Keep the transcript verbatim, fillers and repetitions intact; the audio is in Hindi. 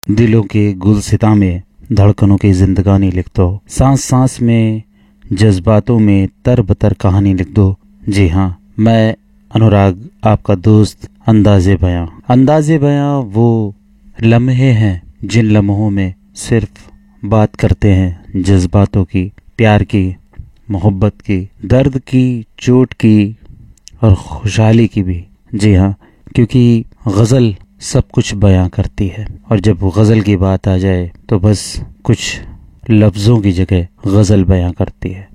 दिलों के गुलसिता में धड़कनों की जिंदगानी लिख दो, सांस सांस में जज्बातों में तर बतर कहानी लिख दो। जी हाँ, मैं अनुराग आपका दोस्त अंदाज़े बयां। अंदाज़े बयां वो लम्हे हैं जिन लम्हों में सिर्फ बात करते हैं जज्बातों की, प्यार की, मोहब्बत की, दर्द की, चोट की और खुशहाली की भी। जी हाँ, क्योंकि गज़ल सब कुछ बयां करती है और जब गज़ल की बात आ जाए तो बस कुछ लफ्ज़ों की जगह गज़ल बयां करती है।